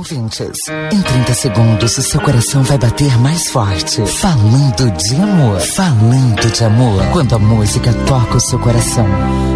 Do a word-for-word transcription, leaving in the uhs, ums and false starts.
ouvintes. Em trinta segundos, o seu coração vai bater mais forte. Falando de amor. Falando de amor. Quando a música toca o seu coração.